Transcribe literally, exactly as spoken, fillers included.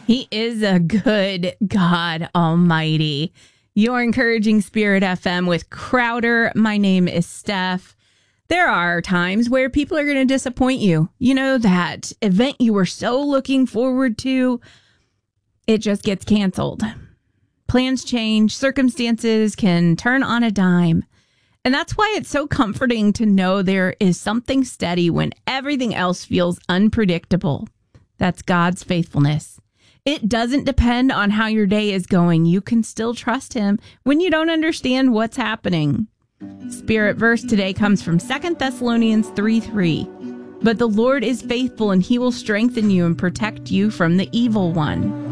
He is a good God Almighty. You're encouraging Spirit F M with Crowder. My name is Steph. There are times where people are going to disappoint you. You know, that event you were so looking forward to, it just gets canceled. Plans change, circumstances can turn on a dime. And that's why it's so comforting to know there is something steady when everything else feels unpredictable. That's God's faithfulness. It doesn't depend on how your day is going. You can still trust him when you don't understand what's happening. Spirit verse today comes from Second Thessalonians three three. But the Lord is faithful, and he will strengthen you and protect you from the evil one.